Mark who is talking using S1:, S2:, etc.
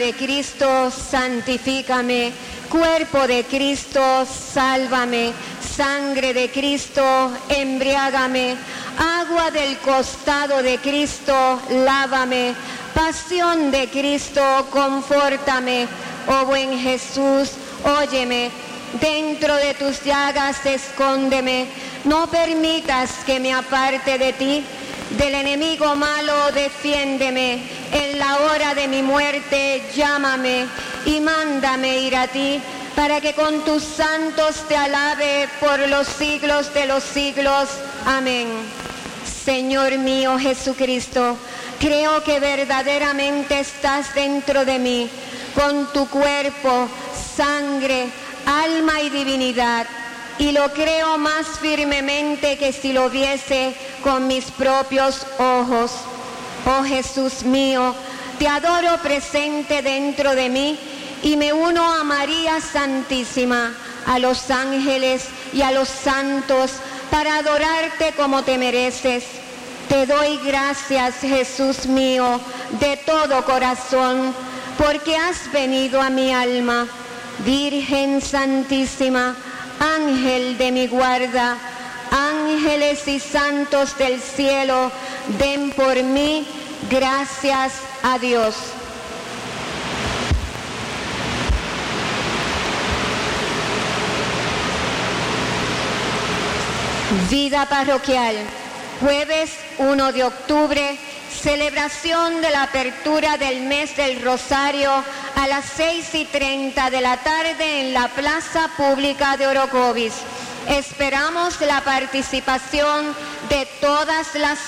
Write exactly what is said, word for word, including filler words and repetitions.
S1: de Cristo, santifícame. Cuerpo de Cristo, sálvame. Sangre de Cristo, embriágame. Agua del costado de Cristo, lávame. Pasión de Cristo, confórtame. Oh buen Jesús, óyeme. Dentro de tus llagas escóndeme. No permitas que me aparte de ti. Del enemigo malo defiéndeme. En la hora de mi muerte llámame y mándame ir a ti, para que con tus santos te alabe por los siglos de los siglos. Amén. Señor mío Jesucristo, creo que verdaderamente estás dentro de mí, con tu cuerpo, sangre, alma y divinidad, y lo creo más firmemente que si lo viese con mis propios ojos. Oh Jesús mío, te adoro presente dentro de mí y me uno a María Santísima, a los ángeles y a los santos para adorarte como te mereces. Te doy gracias, Jesús mío, de todo corazón, porque has venido a mi alma. Virgen Santísima, ángel de mi guarda, ángeles y santos del cielo, den por mí gracias a Dios. Vida parroquial, jueves primero de octubre, celebración de la apertura del mes del Rosario a las seis y treinta de la tarde en la Plaza Pública de Orocovis. Esperamos la participación de todas las